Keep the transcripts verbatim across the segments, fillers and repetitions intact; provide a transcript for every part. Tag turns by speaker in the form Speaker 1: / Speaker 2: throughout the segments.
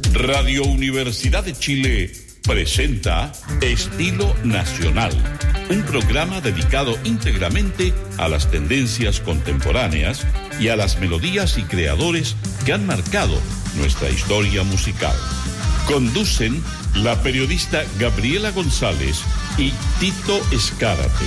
Speaker 1: Radio Universidad de Chile presenta Estilo Nacional, un programa dedicado íntegramente a las tendencias contemporáneas y a las melodías y creadores que han marcado nuestra historia musical. Conducen la periodista Gabriela González y Tito Escárate.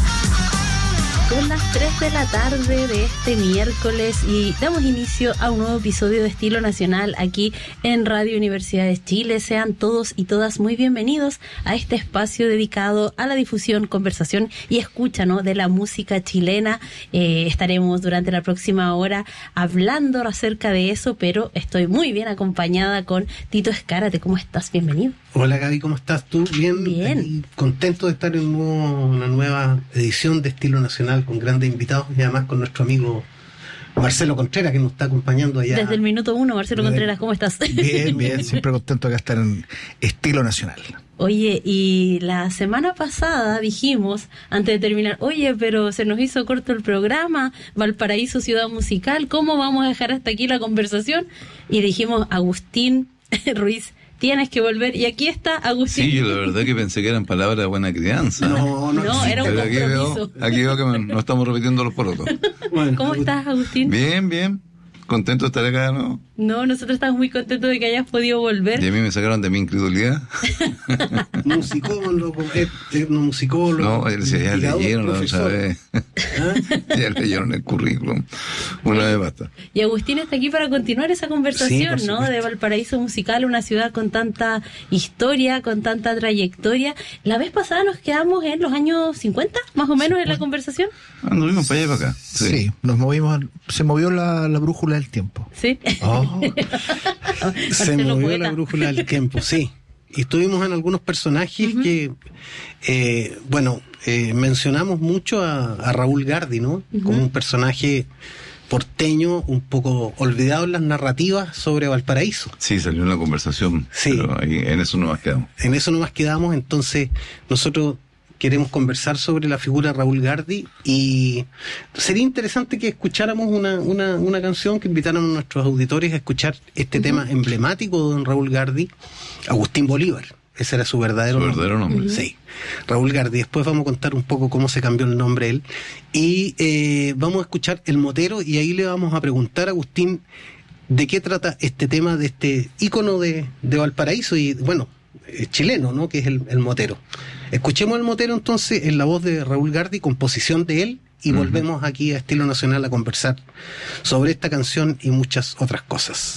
Speaker 2: Son las tres de la tarde de este miércoles y damos inicio a un nuevo episodio de Estilo Nacional aquí en Radio Universidad de Chile. Sean todos y todas muy bienvenidos a este espacio dedicado a la difusión, conversación y escucha, ¿no?, de la música chilena. Eh, estaremos durante la próxima hora hablando acerca de eso, pero estoy muy bien acompañada con Tito Escárate. ¿Cómo estás? Bienvenido.
Speaker 3: Hola Gaby, ¿cómo estás tú? Bien,
Speaker 2: bien.
Speaker 3: Contento de estar en nuevo, una nueva edición de Estilo Nacional con grandes invitados y además con nuestro amigo Marcelo Contreras, que nos está acompañando allá.
Speaker 2: Desde el minuto uno, Marcelo Desde... Contreras, ¿cómo estás?
Speaker 4: Bien, bien, siempre contento de estar en Estilo Nacional.
Speaker 2: Oye, y la semana pasada dijimos, antes de terminar, oye, pero se nos hizo corto el programa, Valparaíso, ciudad musical, ¿cómo vamos a dejar hasta aquí la conversación? Y dijimos, Agustín Ruiz, tienes que volver, y aquí está Agustín.
Speaker 5: Sí, la verdad que pensé que eran palabras de buena crianza.
Speaker 2: No, no, no era un
Speaker 5: Pero aquí
Speaker 2: compromiso.
Speaker 5: veo, aquí veo que me, nos estamos repitiendo los porotos.
Speaker 2: Bueno, ¿cómo estás, Agustín?
Speaker 5: Bien, bien. Contento de estar acá, ¿no?
Speaker 2: No, nosotros estamos muy contentos de que hayas podido volver.
Speaker 5: Y a mí me sacaron de mi incredulidad.
Speaker 3: Musicólogo, etnomusicólogo.
Speaker 5: No, él decía, ya leyeron la otra vez. ¿Ah? Ya leyeron el currículum. Una vez basta.
Speaker 2: Y Agustín está aquí para continuar esa conversación,
Speaker 3: sí,
Speaker 2: ¿no? De Valparaíso Musical, una ciudad con tanta historia, con tanta trayectoria. La vez pasada nos quedamos en los años cincuenta, más o menos, en la conversación.
Speaker 5: Anduvimos para allá y para acá.
Speaker 4: Sí, sí, nos movimos, se movió la, la brújula del tiempo.
Speaker 2: Sí.
Speaker 3: Oh, se movió poeta. La brújula del tiempo, sí. Y estuvimos en algunos personajes uh-huh. que, eh, bueno, eh, mencionamos mucho a, a Raúl Gardi, ¿no? Uh-huh. Como un personaje porteño, un poco olvidado en las narrativas sobre Valparaíso.
Speaker 5: Sí, salió en la conversación,
Speaker 3: sí.
Speaker 5: Pero ahí, en eso no más quedamos.
Speaker 3: En eso no más quedamos, entonces nosotros queremos conversar sobre la figura de Raúl Gardi y sería interesante que escucháramos una, una, una canción que invitaron a nuestros auditores a escuchar este uh-huh. tema emblemático de don Raúl Gardi, Agustín Bolívar. Ese era su verdadero
Speaker 5: ¿Su
Speaker 3: nombre.
Speaker 5: verdadero nombre?
Speaker 3: Uh-huh. Sí, Raúl Gardi. Después vamos a contar un poco cómo se cambió el nombre él. Y eh, vamos a escuchar El Motero y ahí le vamos a preguntar a Agustín de qué trata este tema de este ícono de, de Valparaíso y, bueno, chileno, ¿no?, que es el, el Motero. Escuchemos El Motero entonces en la voz de Raúl Gardi, composición de él, y uh-huh. volvemos aquí a Estilo Nacional a conversar sobre esta canción y muchas otras cosas.